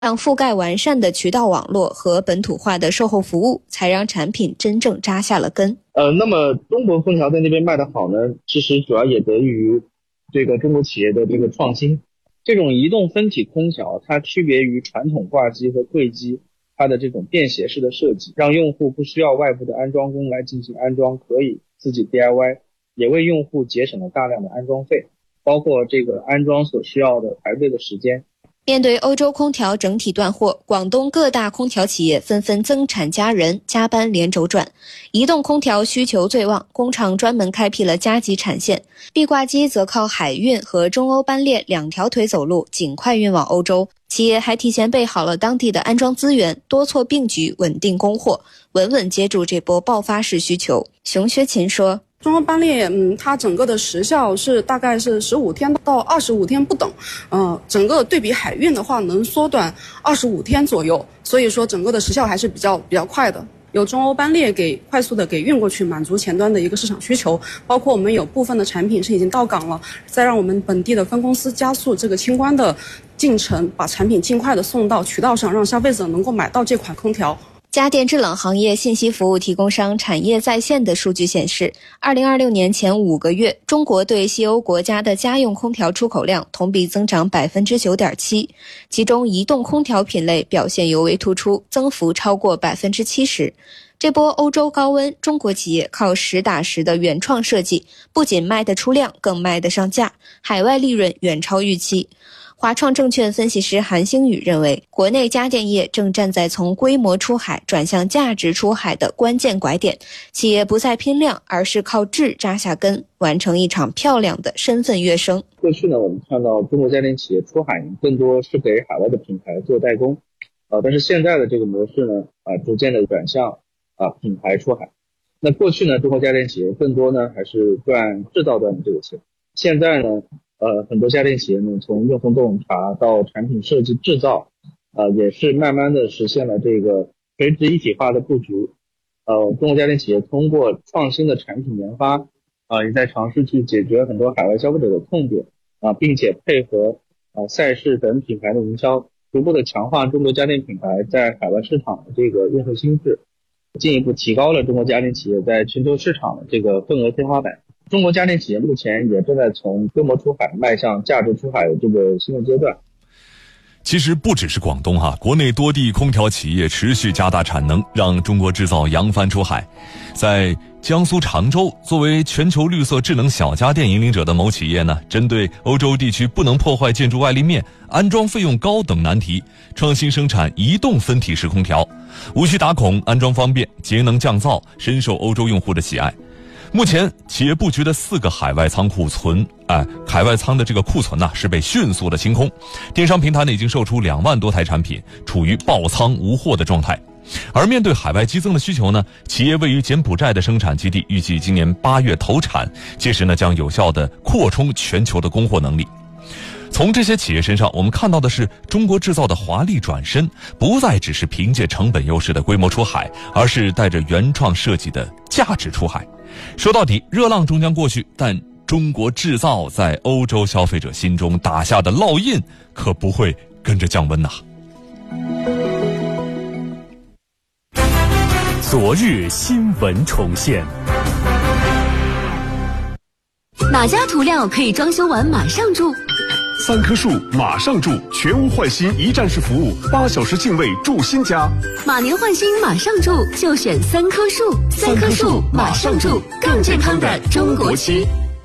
让覆盖完善的渠道网络和本土化的售后服务，才让产品真正扎下了根。 那么中国空调在那边卖得好呢，其实主要也得益于这个中国企业的这个创新。这种移动分体空调，它区别于传统挂机和柜机，它的这种便携式的设计，让用户不需要外部的安装工来进行安装，可以自己 DIY， 也为用户节省了大量的安装费，包括这个安装所需要的排队的时间。 面对欧洲空调整体断货，广东各大空调企业纷纷增产加人，加班连轴转。移动空调需求最旺，工厂专门开辟了加急产线，壁挂机则靠海运和中欧班列两条腿走路，尽快运往欧洲。企业还提前备好了当地的安装资源，多措并举，稳定供货，稳稳接住这波爆发式需求。熊薛琴说， 中欧班列，它整个的时效是大概是15天到25天不等，整个对比海运的话能缩短25天左右，所以说整个的时效还是比较快的。有中欧班列快速的给运过去，满足前端的一个市场需求，包括我们有部分的产品是已经到港了，再让我们本地的分公司加速这个清关的进程，把产品尽快的送到渠道上，让消费者能够买到这款空调。 家电制冷行业信息服务提供商产业在线的数据显示，2026年前5个月，中国对西欧国家的家用空调出口量同比增长 9.7%， 其中移动空调品类表现尤为突出，增幅超过 70%。这波欧洲高温，中国企业靠实打实的原创设计，不仅卖得出量，更卖得上价，海外利润远超预期。华创证券分析师韩星宇认为，国内家电业正站在从规模出海转向价值出海的关键拐点，企业不再拼量，而是靠质扎下根，完成一场漂亮的身份跃升。 过去呢，我们看到中国家电企业出海更多是给海外的品牌做代工，但是现在的这个模式呢，逐渐的转向品牌出海。那过去呢，中国家电企业更多呢还是赚制造端的这个钱，现在呢很多家电企业呢，从用户洞察到产品设计制造，也是慢慢的实现了这个垂直一体化的布局。中国家电企业通过创新的产品研发，也在尝试去解决很多海外消费者的痛点，并且配合赛事等品牌的营销，逐步的强化中国家电品牌在海外市场的这个用户心智，进一步提高了中国家电企业在全球市场的这个份额天花板。中国家电企业目前也正在从规模出海迈向价值出海的这个新的阶段。 其实不只是广东国内多地空调企业持续加大产能，让中国制造扬帆出海。在江苏常州，作为全球绿色智能小家电引领者的某企业呢，针对欧洲地区不能破坏建筑外立面、安装费用高等难题，创新生产移动分体式空调，无需打孔，安装方便，节能降噪，深受欧洲用户的喜爱。目前企业布局的4个海外仓库海外仓的这个库存是被迅速的清空，电商平台呢已经售出2万多台产品，处于爆仓无货的状态。而面对海外激增的需求呢，企业位于柬埔寨的生产基地预计今年8月投产，届时呢将有效的扩充全球的供货能力。从这些企业身上，我们看到的是中国制造的华丽转身，不再只是凭借成本优势的规模出海，而是带着原创设计的价值出海。说到底，热浪终将过去，但中国制造在欧洲消费者心中打下的烙印可不会跟着降温昨日新闻重现。 哪家涂料可以装修完马上住 ？3棵树马上住，全屋换新一站式服务，8小时净位住新家。 马年换新马上住，就选3棵树。3棵树马上住，更健康的中国区。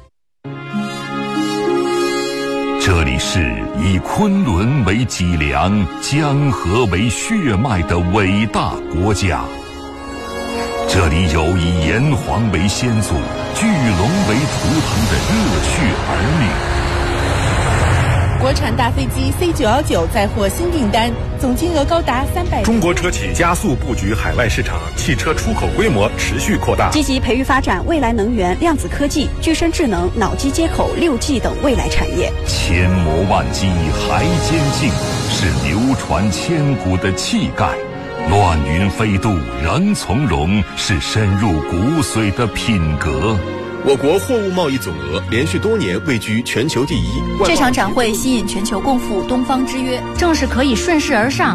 这里是以昆仑为脊梁、江河为血脉的伟大国家。这里有以炎黄为先祖、巨龙为图腾的热血儿女。 国产大飞机 C919 再获新订单，总金额高达300。 中国车企加速布局海外市场，汽车出口规模持续扩大， 积极培育发展未来能源、量子科技、具身智能、脑机接口、6G 等未来产业。 千磨万击还坚劲，是流传千古的气概；乱云飞渡仍从容，是深入骨髓的品格。 我国货物贸易总额连续多年位居全球第一。 这场展会吸引全球共赴东方之约，正是可以顺势而上